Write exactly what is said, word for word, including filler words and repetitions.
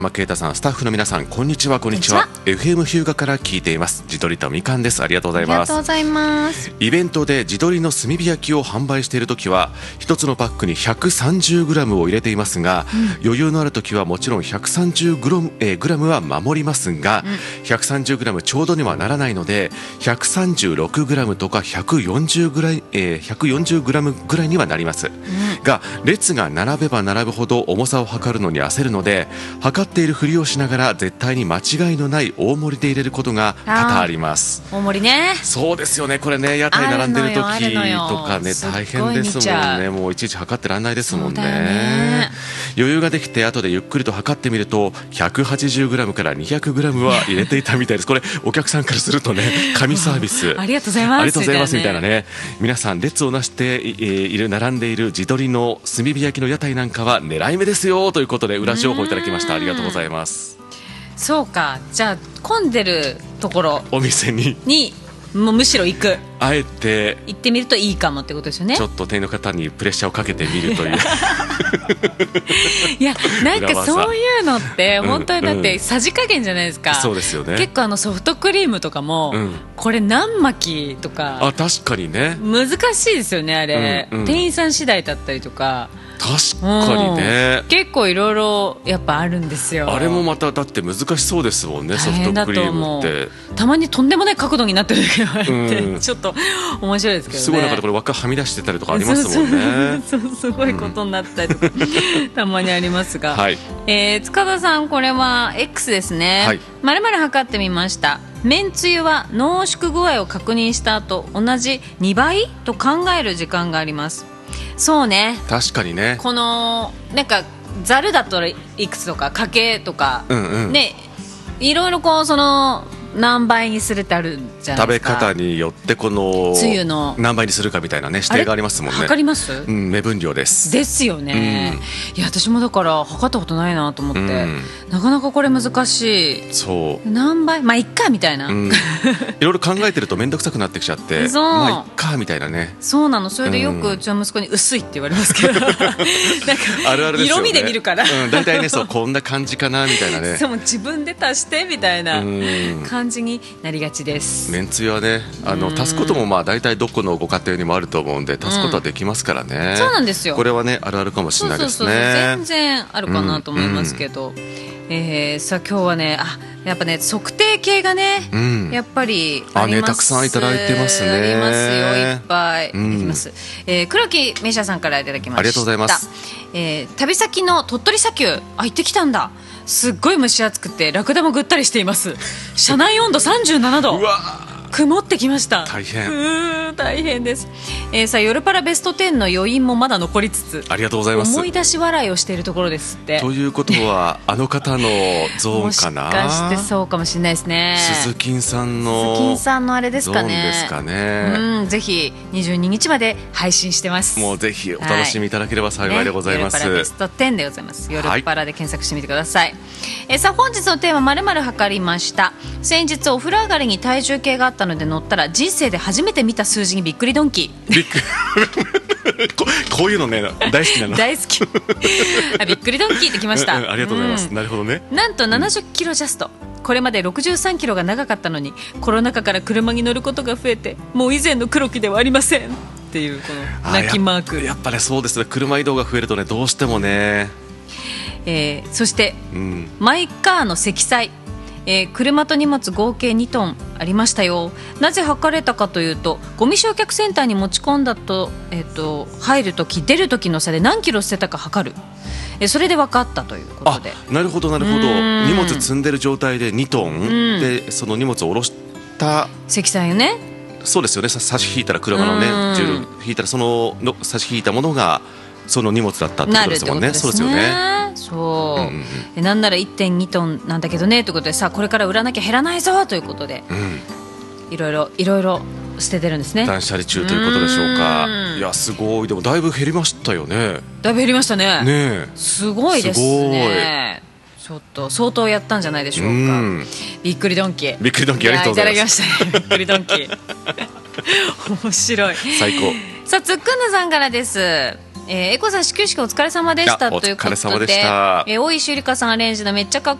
ケイタさん、スタッフの皆さん、こんにちは。こんにちは。エフエム 日向から聞いています。地鶏とみかんです。ありがとうございます。 ありがとうございます。 イベントで地鶏の炭火焼きを販売しているときは、一つのパックに ひゃくさんじゅうグラム を入れていますが、うん、余裕のあるときはもちろん ひゃくさんじゅうグラム、えー、グラムは守りますが、うん、ひゃくさんじゅうグラム ちょうどにはならないので、ひゃくさんじゅうろくグラム とかひゃくよんじゅうグラム、えー、ひゃくよんじゅうグラム ぐらいにはなります、うん、が、列が並べば並ぶほど重さを測るのに焦るので、測っているふりをしながら絶対に間違いのない大盛りで入れることが多々あります。 大盛りね。 そうですよね。これね、屋台並んでる時とかね、大変ですもんね。もういちいち測ってらんないですもん ね, ね余裕ができて後でゆっくりと測ってみると ひゃくはちじゅうグラム から にひゃくグラム は入れていたみたいです。これお客さんからするとね、神サービスありがとうございます、 ありがとうございますみたいなね。皆さん列をなしている並んでいる地鶏の炭火焼きの屋台なんかは狙い目ですよということで裏情報いただきました。ありがとうございます。 そうか、じゃあ混んでるところお店ににもうむしろ行く、 あえて行ってみるといいかもってことですよね。 ちょっと店員の方にプレッシャーをかけてみるといういや、なんかそういうのって本当にだってさじ加減じゃないですか、 うんうん、そうですよね。 結構あのソフトクリームとかも、うん、これ何巻きとか、 あ、確かにね、 難しいですよねあれ、うんうん、店員さん次第だったりとか、 確かにね、 うん、結構いろいろやっぱあるんですよ。 あれもまただって難しそうですもんね、ソフトクリームって。 たまにとんでもない角度になってる時があって、うん、ちょっと面白いですけどね。 すごいなんかこれ輪っかはみ出してたりとかありますもんね。 そうそうそう、すごいことになったりとか、うん、たまにありますが、 はい、 えー、塚田さん、これは X ですね、はい、丸々測ってみました。めんつゆは濃縮具合を確認した後同じにばいと考える時間があります。そうね、 確かにね、 このなんかざるだといくつとかかけとか、うんうん、ね、いろいろこうその何倍にするってあるじゃないですか。 食べ方によってこのつゆの何倍にするかみたいなね、指定がありますもんね。 測ります？ うん、目分量ですですよね、うん、いや私もだから測ったことないなと思って、うん、なかなかこれ難しい。 そう、 何倍、まあいっかみたいな、うん、いろいろ考えてると面倒くさくなってきちゃってそう、 まあいっかみたいなね。 そうなの。それでよくうちの息子に薄いって言われますけどなんかあるあるですよね、 色味で見るから、 うん、大体ね、そうこんな感じかなみたいなねそう、自分で足してみたいな感じになりがちです。 めんつゆはね、あの足すこともまあ大体どこのご家庭にもあると思うんで、足すことはできますからね、うん、そうなんですよ。これはね、あるあるかもしれないですね。 そうそうそう、全然あるかなと思いますけど、うんうん、えー、さあ今日はね、あ、やっぱね測定系がね、うん、やっぱりあります。あ、ね、 たくさんいただいてますね。 ありますよ、いっぱい、うん、いきます、えー、黒木メイシャさんからいただきました。 ありがとうございます、 えー、旅先の鳥取砂丘、あ、行ってきたんだ。すっごい蒸し暑くてラクダもぐったりしています。車内温度さんじゅうななどうわ、 曇ってきました。 大変、 うー大変です、えー、さあ夜パラベストじゅうの余韻もまだ残りつつ、 ありがとうございます。 思い出し笑いをしているところですって。 ということはあの方のゾーンかな。 もしかしてそうかもしれないですね。 鈴木さんの鈴木さんのあれですかね。 ゾーンですかね。 うん、ぜひにじゅうににちまで配信してます。 もうぜひお楽しみいただければ幸いでございます、 はいね、夜パラベストじゅうでございます。夜パラで検索してみてください、はい、えー、さあ本日のテーマ〇〇測りました。先日お風呂上がりに体重計があったので乗ったら人生で初めて見た数字にびっくりドンキー。びっくりこ, こういうのね大好きなの。 大好きあ、びっくりドンキーってきました、 うんうん、ありがとうございます、うん、なるほどね。 なんとななじゅっキロジャスト、これまでろくじゅうさんキロが長かったのにコロナ禍から車に乗ることが増えてもう以前の黒木ではありませんっていうこの泣きマーク。 や, やっぱね、そうですね、車移動が増えるとねどうしてもね、 えー、そして、うん、マイカーの積載、えー、車と荷物合計にトンありましたよ。なぜ測れたかというと、ゴミ焼却センターに持ち込んだと、えー、と入るとき出るときの差で何キロ捨てたか測る、えー、それで分かったということで。 あ、なるほどなるほど。荷物積んでる状態でにトンでその荷物を下ろした積載よね。そうですよね。 差し引いたら車のね重引いたらそのの差し引いたものがその荷物だったってことですもんね。そうですよね。 そう、うんうん、なんなら いってんにトンなんだけどねということで、さあこれから売らなきゃ減らないぞということで、うん、いろいろいろいろ捨ててるんですね。 断捨離中ということでしょうか。いやすごい。でもだいぶ減りましたよね。 だいぶ減りました ね, ねすごいですね。ちょっと相当やったんじゃないでしょうか。うん、びっくりドンキー、 びっくりドンキーありがとうございます。 いただきましたねびっくりドンキー面白い、 最高。 さあつっくんぬさんからです。 えー、エコさん始球式お疲れ様でしたということで、 お疲れ様でした。 えー、大石ゆりかさんアレンジのめっちゃかっ